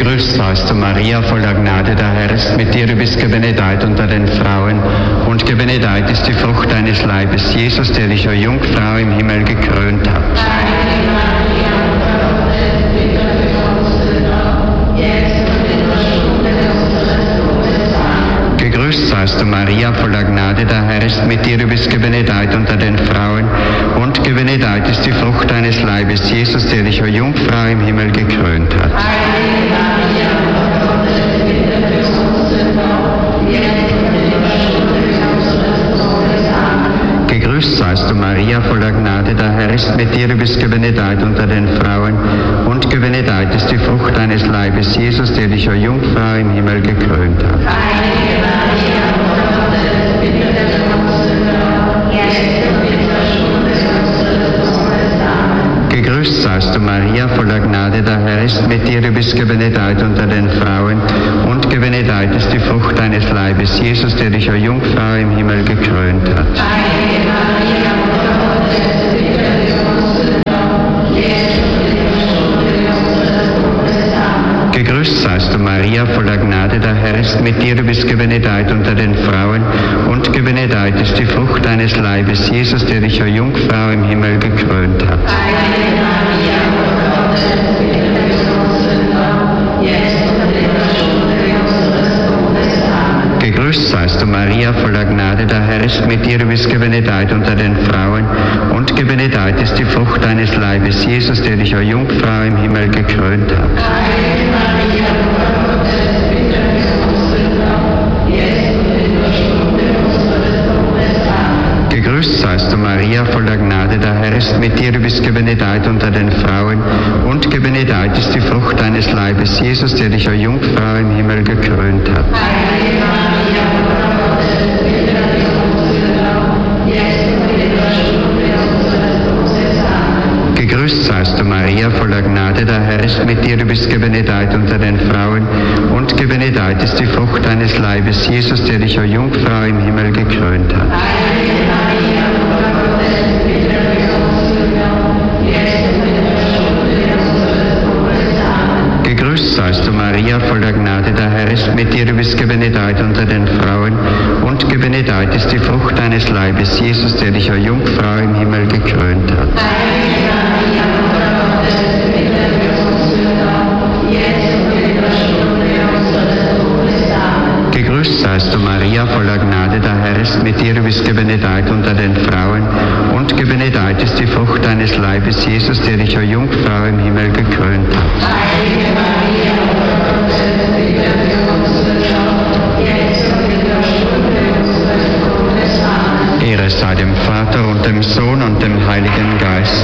Gegrüßt seist du, Maria, voller Gnade, der Herr ist mit dir, du bist gebenedeit unter den Frauen, und gebenedeit ist die Frucht deines Leibes, Jesus, der dich, o Jungfrau, im Himmel gekrönt hat. Gegrüßt seist du, Maria, voller Gnade, der Herr ist mit dir, du bist gebenedeit unter den Frauen, und gebenedeit ist die Frucht deines Leibes, Jesus, der dich, o Jungfrau, im Himmel gekrönt hat. Gegrüßt seist du, Maria, voller Gnade, der Herr ist mit dir, du bist gebenedeit unter den Frauen, und gebenedeit ist die Frucht deines Leibes, Jesus, der dich, o Jungfrau, im Himmel gekrönt hat. Gegrüßt seist du, Maria, voller Gnade, der Herr ist mit dir, du bist gebenedeit unter den Frauen, und gebenedeit ist die Frucht deines Leibes, Jesus, der dich, o Jungfrau, im Himmel gekrönt hat. Gegrüßt seist du, Maria, voller Gnade, der Herr ist mit dir, du bist gebenedeit unter den Frauen, und gebenedeit ist die Frucht deines Leibes, Jesus, der dich, o Jungfrau, im Himmel gekrönt hat. Gegrüßt seist du, Maria, voller Gnade, der Herr ist mit dir, du bist gebenedeit unter den Frauen, und gebenedeit ist die Frucht deines Leibes, Jesus, der dich, o Jungfrau, im Himmel gekrönt hat. Gegrüßt seist du, Maria, voller Gnade, der Herr ist mit dir, du bist gebenedeit unter den Frauen, und gebenedeit ist die Frucht deines Leibes, Jesus, der dich, o Jungfrau, im Himmel gekrönt hat. Gegrüßt seist du, Maria, voller Gnade, der Herr ist mit dir, du bist gebenedeit unter den Frauen, und gebenedeit ist die Frucht deines Leibes, Jesus, der dich, o Jungfrau, im Himmel gekrönt hat. Gegrüßt seist du, Maria, voller Gnade, der Herr ist mit dir, du bist gebenedeit unter den Frauen, und gebenedeit ist die Frucht deines Leibes, Jesus, der dich, o Jungfrau, im Himmel gekrönt hat. Gegrüßt seist du, Maria, voller Gnade, der Herr ist mit dir, du bist gebenedeit unter den Frauen, und gebenedeit ist die Frucht deines Leibes, Jesus, der dich, o Jungfrau, im Himmel gekrönt hat. Ehre sei dem Vater und dem Sohn und dem Heiligen Geist.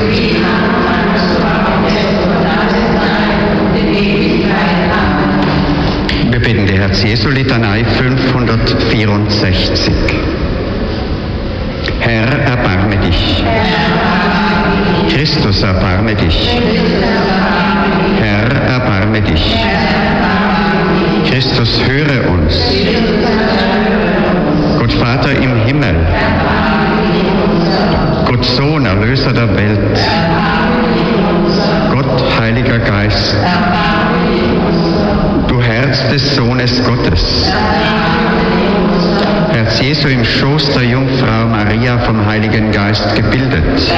Wir beten die Herz-Jesu-Litanei 564. Herr, erbarme dich. Christus, erbarme dich. Herr, erbarme dich. Christus, höre uns. Gott Vater im Himmel, Gott Sohn, Erlöser der Welt, Gott, Heiliger Geist, du Herz des Sohnes Gottes, Herz Jesu im Schoß der Jungfrau Maria vom Heiligen Geist gebildet,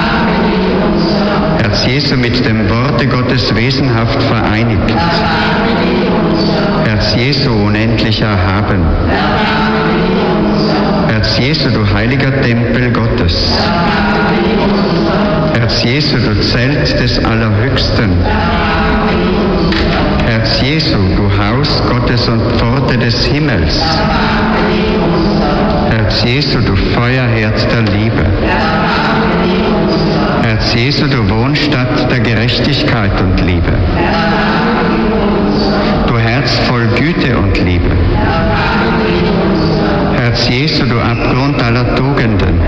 Herz Jesu mit dem Worte Gottes wesenhaft vereinigt, Herz Jesu unendlich erhaben, Herz Jesu, du heiliger Tempel Gottes, Herz Jesu, du Zelt des Allerhöchsten, Herz Jesu, du Haus Gottes und Pforte des Himmels, Herz Jesu, du Feuerherd der Liebe, Herz Jesu, du Wohnstatt der Gerechtigkeit und Liebe, du Herz voll Güte und Liebe, Herz Jesu, du Abgrund aller Tugenden,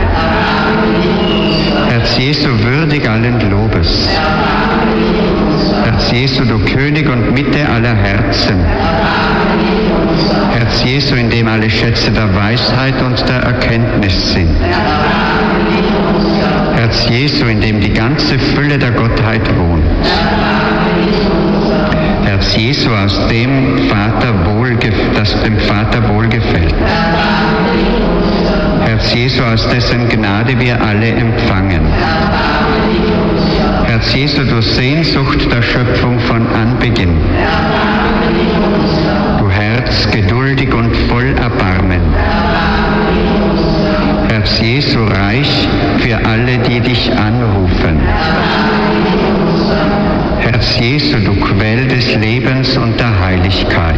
Herz Jesu, würdig allen Lobes, Herz Jesu, du König und Mitte aller Herzen, Herz Jesu, in dem alle Schätze der Weisheit und der Erkenntnis sind, Herz Jesu, in dem die ganze Fülle der Gottheit wohnt, Herz Herz Jesu, aus dem das dem Vater wohlgefällt. Herz Jesu, aus dessen Gnade wir alle empfangen. Herz Jesu, du Sehnsucht der Schöpfung von Anbeginn. Du Herz, geduldig und voll Erbarmen. Herz Jesu, reich für alle, die dich anrufen. Herz Jesu, du Quell des Lebens und der Heiligkeit.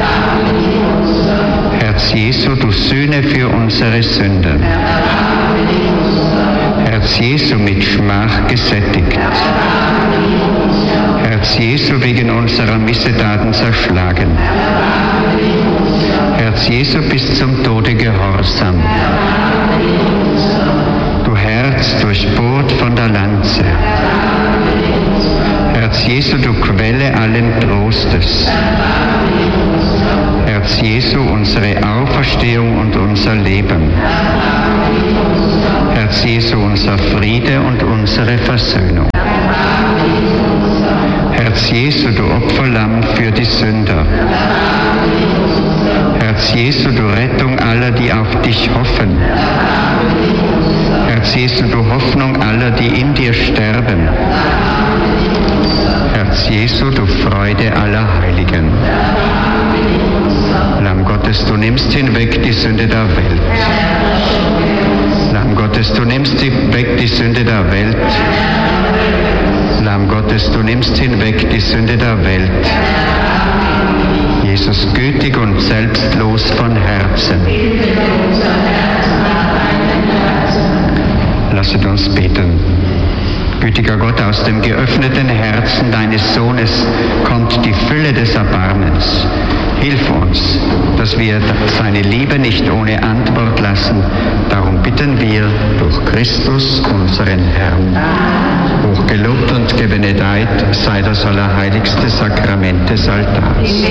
Herz Jesu, du Sühne für unsere Sünden. Herz Jesu, mit Schmach gesättigt. Herz Jesu, wegen unserer Missetaten zerschlagen. Herz Jesu, bis zum Tode gehorsam. Du Herz, durchbohrt von der Lanze. Herz Jesu, du Quelle allen Trostes. Herz Jesu, unsere Auferstehung und unser Leben. Herz Jesu, unser Friede und unsere Versöhnung. Herz Jesu, du Opferlamm für die Sünder. Herz Jesu, du Rettung aller, die auf dich hoffen. Herz Jesu, du Hoffnung aller, die in dir sterben. Herz Jesu, du Freude aller Heiligen. Lamm Gottes, du nimmst hinweg die Sünde der Welt. Lamm Gottes, du nimmst hinweg die Sünde der Welt. Lamm Gottes, du nimmst hinweg die Sünde der Welt. Jesus, gütig und selbstlos von Herzen. Lasset uns beten. Gütiger Gott, aus dem geöffneten Herzen deines Sohnes kommt die Fülle des Erbarmens. Hilf uns, dass wir seine Liebe nicht ohne Antwort lassen. Darum bitten wir durch Christus, unseren Herrn. Hochgelobt und gebenedeit sei das allerheiligste Sakrament des Altars.